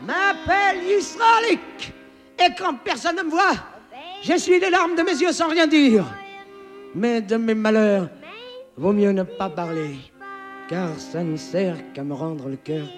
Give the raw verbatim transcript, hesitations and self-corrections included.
m'appelle Israëlique. Et quand personne ne me voit, j'essuie les larmes de mes yeux sans rien dire. Mais de mes malheurs, vaut mieux ne pas parler, car ça ne sert qu'à me rendre le cœur